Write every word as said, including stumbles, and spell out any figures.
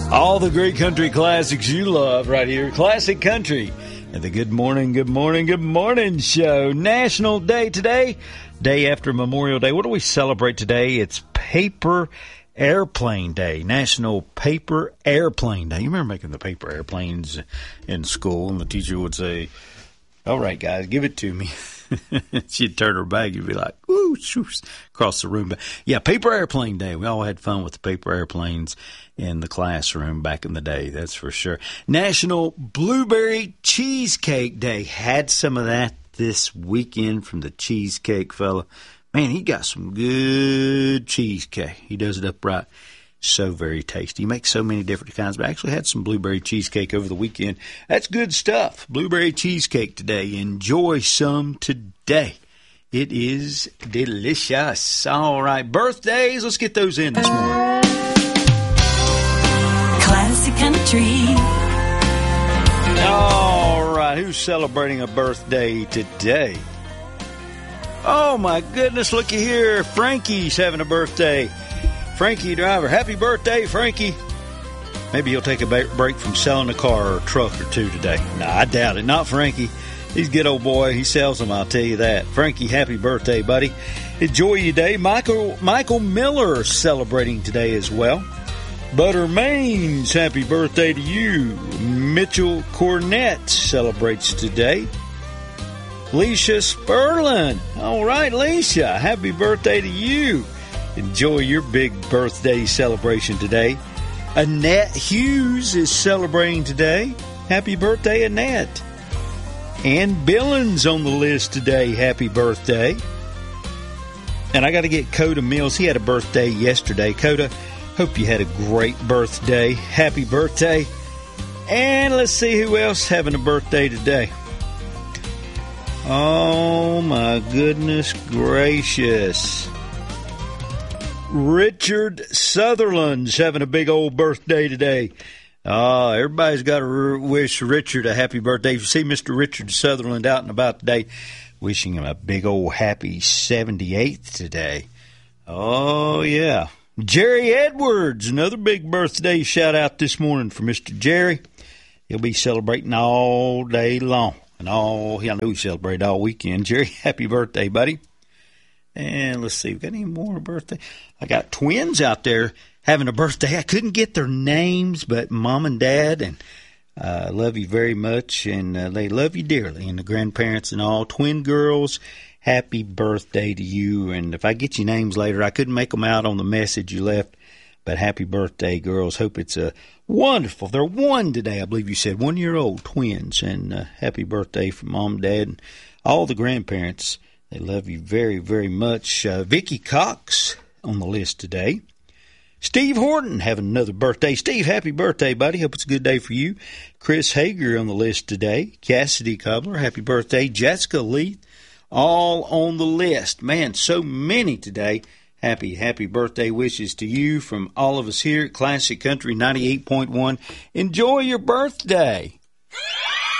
All the great country classics you love right here. Classic Country and the Good Morning, Good Morning, Good Morning Show. National Day today, day after Memorial Day. What do we celebrate today? It's Paper Airplane Day, National Paper Airplane Day. You remember making the paper airplanes in school, and the teacher would say, all right, guys, give it to me. She'd turn her back. You'd be like, whoo, shoosh, across the room. But yeah, Paper Airplane Day. We all had fun with the paper airplanes in the classroom back in the day, that's for sure. National Blueberry Cheesecake Day. Had some of that this weekend from the cheesecake fella. Man, he got some good cheesecake. He does it up right. So very tasty. He makes so many different kinds, but I actually had some blueberry cheesecake over the weekend. That's good stuff. Blueberry cheesecake today. Enjoy some today. It is delicious. All right, birthdays. Let's get those in this morning. Classic Country. All right, who's celebrating a birthday today? Oh, my goodness, looky here. Frankie's having a birthday. Frankie Driver, happy birthday, Frankie. Maybe he'll take a break from selling a car or a truck or two today. Nah, I doubt it. Not Frankie. He's a good old boy. He sells them, I'll tell you that. Frankie, happy birthday, buddy. Enjoy your day. Michael Michael Miller celebrating today as well. Butter Maines, happy birthday to you. Mitchell Cornett celebrates today. Leisha Sperlin. All right, Leisha, happy birthday to you. Enjoy your big birthday celebration today. Annette Hughes is celebrating today. Happy birthday, Annette. Ann Billings on the list today. Happy birthday. And I got to get Coda Mills. He had a birthday yesterday. Coda, hope you had a great birthday. Happy birthday. And let's see who else having a birthday today. Oh, my goodness gracious. Richard Sutherland's having a big old birthday today. Uh, everybody's got to wish Richard a happy birthday. If you see Mister Richard Sutherland out and about today, wishing him a big old happy seventy-eighth today. Oh, yeah. Jerry Edwards, another big birthday shout out this morning for Mister Jerry. He'll be celebrating all day long. And all, I know he celebrated all weekend. Jerry, happy birthday, buddy. And let's see, we got any more birthday? I got twins out there having a birthday. I couldn't get their names, but Mom and Dad, and I uh, love you very much, and uh, they love you dearly, and the grandparents and all. Twin girls, happy birthday to you. And if I get your names later, I couldn't make them out on the message you left, but happy birthday, girls. Hope it's a wonderful. They're one today, I believe you said, one-year-old twins, and uh, happy birthday from Mom and Dad and all the grandparents. They love you very, very much. Uh, Vicky Cox on the list today. Steve Horton having another birthday. Steve, happy birthday, buddy. Hope it's a good day for you. Chris Hager on the list today. Cassidy Cobbler, happy birthday. Jessica Leith, all on the list. Man, so many today. Happy, happy birthday wishes to you from all of us here at Classic Country ninety-eight point one. Enjoy your birthday.